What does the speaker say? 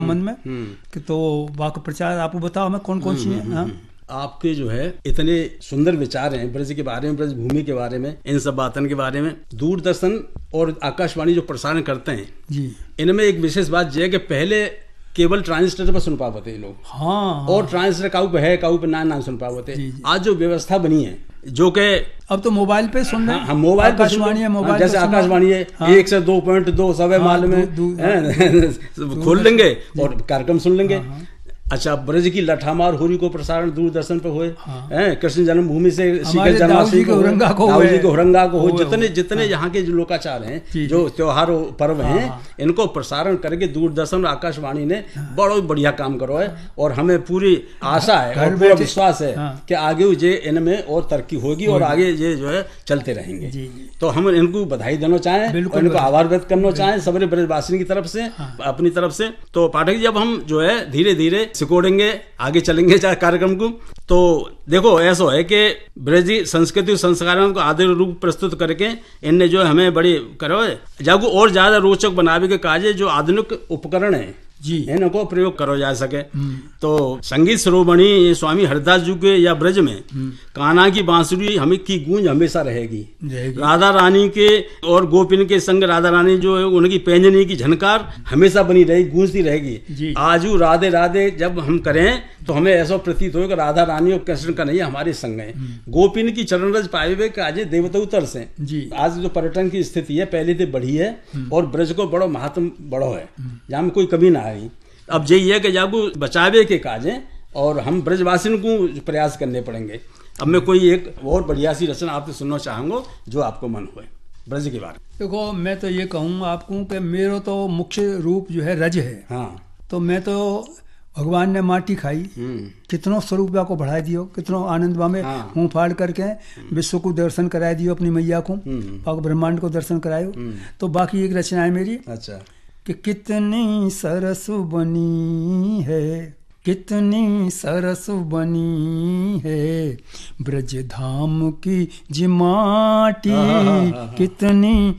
मन में कि तो वाक्य प्रचार आपको बताओ मैं कौन कौन सी है। हाँ? आपके जो है इतने सुंदर विचार हैं ब्रज के बारे में, ब्रज भूमि के बारे में, इन सब बातन के बारे में। दूरदर्शन और आकाशवाणी जो प्रसारण करते हैं जी, इनमें एक विशेष बात यह है कि पहले केवल ट्रांजिस्टर पर सुन पाते लोग। हाँ, और ट्रांजिस्टर काऊ पे है, काऊ पे ना सुन पाते। आज जो व्यवस्था बनी है जो कि अब तो मोबाइल पे सुन रहे हैं। हाँ, मोबाइल आकाशवाणी है, मोबाइल जैसे आकाशवाणी है। हाँ, 1 से 2.2 सवे माल में खोल लेंगे और कार्यक्रम सुन लेंगे। हाँ, अच्छा, ब्रज की लठामार होरी को प्रसारण दूरदर्शन पे हुए। हाँ, कृष्ण जन्मभूमि से सीकर जन्माष्टमी को, दाऊ जी को हुरंगा को हो, जितने यहाँ के जो लोकाचार हैं, जो त्योहार पर्व हैं, इनको प्रसारण करके दूरदर्शन और आकाशवाणी ने बड़ा बढ़िया काम करो है। और हमें पूरी आशा है और पूरा विश्वास है कि आगे ये इनमें और तरक्की होगी और आगे ये जो है चलते रहेंगे। तो हम इनको बधाई देना चाहें और इनको आभार व्यक्त करना चाहें सबरे ब्रजवासियों की तरफ से, अपनी तरफ से। तो पाठक जी, अब हम जो है धीरे धीरे सिकोड़ेंगे, आगे चलेंगे कार्यक्रम को। तो देखो, ऐसा है कि ब्रजी संस्कृति संस्कारों को आदर रूप प्रस्तुत करके इनने जो हमें बड़ी करो जागो और ज्यादा रोचक बनावे के कार्य जो आधुनिक उपकरण है जी, इनको प्रयोग करो जा सके। तो संगीत श्रोमणी स्वामी हरिदास जी के या ब्रज में कान्हा की बांसुरी हमें की गूंज हमेशा रहेगी। राधा रानी के और गोपिन के संग राधा रानी जो है उनकी पैंजनी की झनकार हमेशा बनी रहेगी, गूंजती रहेगी। आजू राधे राधे जब हम करें तो हमें ऐसा प्रतीत हो कि राधा रानी और कृष्ण का नहीं हमारे संग है। गोपिन की चरण रज पाए हुए आज देवता उतर से आज जो पर्यटन की स्थिति है पहले से बढ़ी है और ब्रज को बड़ो महत्व बड़ो है, जहाँ में कोई कमी ना आई। अब यही है कि जागू बचावे के काजें और हम ब्रजवासियों को प्रयास करने पड़ेंगे। अब मैं कोई एक और बढ़िया सी रचना आपसे सुनना चाहूंगा जो आपको मन हुए ब्रज के बारे में। देखो, मैं तो ये कहूँगा आपको कि मेरा तो मुख्य रूप जो है रज है। हाँ, तो मैं तो भगवान ने माटी खाई, कितनों स्वरूप को बढ़ा दियो, कितनों आनंदवा में मुंह फाड़ करके विश्व को दर्शन कराया दियो, अपनी मैया को ब्रह्मांड को दर्शन करायो। तो बाकी एक रचना है मेरी। अच्छा, कि कितनी सरस बनी है, कितनी सरस बनी है ब्रज धाम की जिमाटी, कितनी